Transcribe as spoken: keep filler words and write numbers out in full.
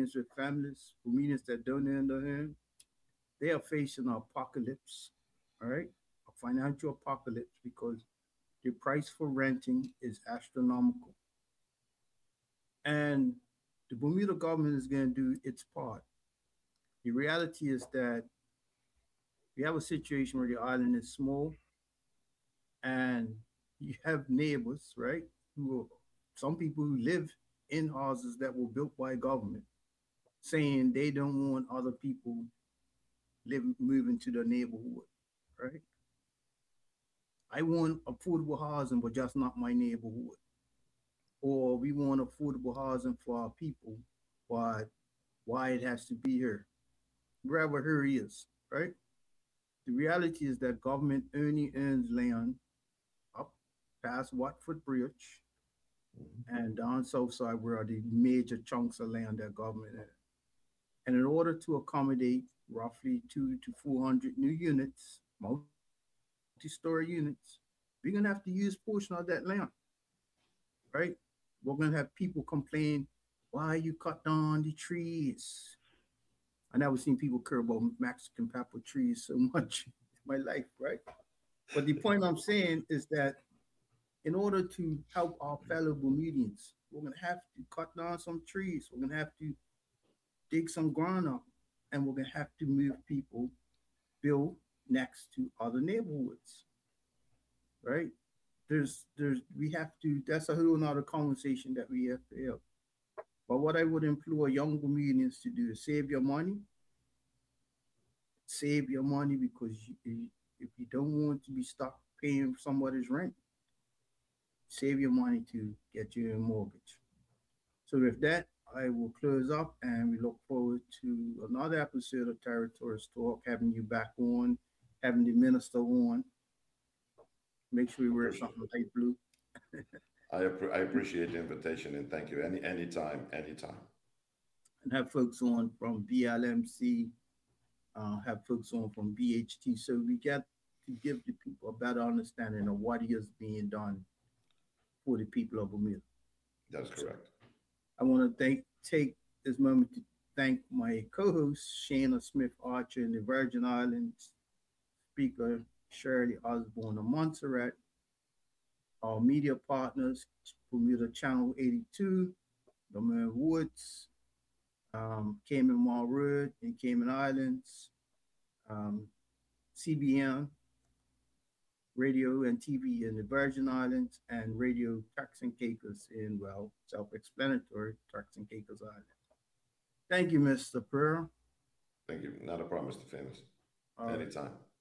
Bermudians with families, Bermudians that don't understand, they are facing an apocalypse, all right? A financial apocalypse because the price for renting is astronomical. And the Bermuda government is going to do its part. The reality is that we have a situation where the island is small and you have neighbors, right? Who some people who live in houses that were built by government saying they don't want other people living moving to the neighborhood, right? I want affordable housing, but just not my neighborhood. Or we want affordable housing for our people, but why it has to be here, wherever here is, right? The reality is that government only earns land up past Watford Bridge and down south side where are the major chunks of land that government has. And in order to accommodate roughly two to four hundred new units, multi-story units, we're gonna have to use portion of that land, right? We're gonna have people complain, why you cut down the trees? I never seen people care about Mexican pepper trees so much in my life, right? But the point I'm saying is that in order to help our fellow Bermudians, we're gonna have to cut down some trees. We're gonna have to dig some ground up, and we're gonna have to move people build next to other neighborhoods, right? There's there's we have to that's a whole nother conversation that we have to have. But what I would implore young Bermudians to do is save your money, save your money because you, if you don't want to be stuck paying somebody's rent, save your money to get you a mortgage. So with that, I will close up and we look forward to another episode of Territories Talk, having you back on, having the minister on. Make sure you wear Appreciate, something light blue I, appre- I appreciate the invitation and thank you. Any anytime, anytime. and have folks on from B L M C, uh, have folks on from B H T. So we get to give the people a better understanding of what is being done for the people of Bermuda. That's So correct. I want to thank take this moment to thank my co-host Shayna Smith Archer in the Virgin Islands, speaker Shirley Osborne of Montserrat, our media partners Bermuda Channel eighty-two, Domain Woods, um, Cayman Mall Road in Cayman Islands, um, C B N Radio and T V in the Virgin Islands, and Radio Turks and Caicos in, well, self-explanatory, Turks and Caicos Island. Thank you, mister Pearl. Thank you. Not a problem, mister Famous. All right. Anytime.